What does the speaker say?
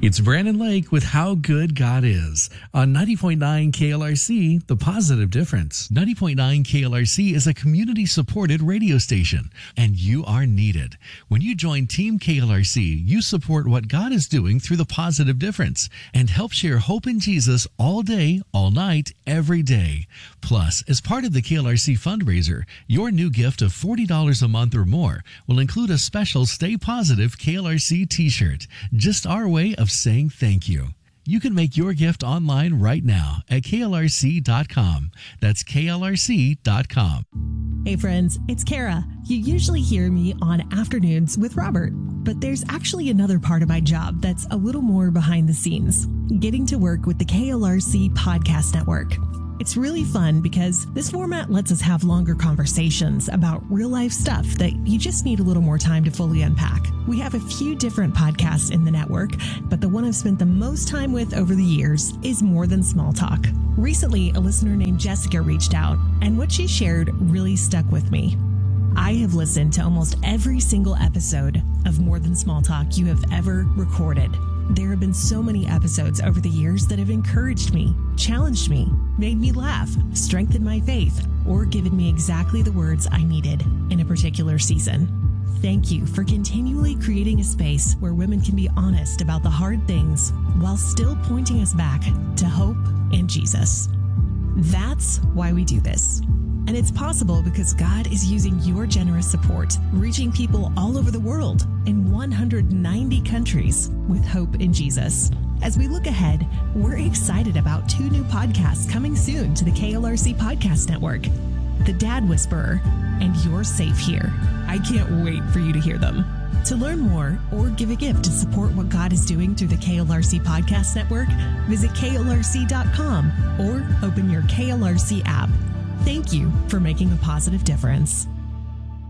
It's Brandon Lake with How Good God Is on 90.9 KLRC, The Positive Difference. 90.9 KLRC is a community-supported radio station, and you are needed. When you join Team KLRC, you support what God is doing through The Positive Difference and help share hope in Jesus all day, all night, every day. Plus, as part of the KLRC fundraiser, your new gift of $40 a month or more will include a special Stay Positive KLRC t-shirt. Just our way of saying thank you. You can make your gift online right now at klrc.com. That's klrc.com. Hey friends, it's Kara. You usually hear me on Afternoons with Robert, but there's actually another part of my job that's a little more behind the scenes, getting to work with the KLRC Podcast Network. It's really fun because this format lets us have longer conversations about real life stuff that you just need a little more time to fully unpack. We have a few different podcasts in the network, but the one I've spent the most time with over the years is More Than Small Talk. Recently, a listener named Jessica reached out, and what she shared really stuck with me. I have listened to almost every single episode of More Than Small Talk you have ever recorded. There have been so many episodes over the years that have encouraged me, challenged me, made me laugh, strengthened my faith, or given me exactly the words I needed in a particular season. Thank you for continually creating a space where women can be honest about the hard things while still pointing us back to hope and Jesus. That's why we do this. And it's possible because God is using your generous support, reaching people all over the world in 190 countries with hope in Jesus. As we look ahead, we're excited about 2 new podcasts coming soon to the KLRC Podcast Network, The Dad Whisperer and You're Safe Here. I can't wait for you to hear them. To learn more or give a gift to support what God is doing through the KLRC Podcast Network, visit klrc.com or open your KLRC app. Thank you for making a positive difference.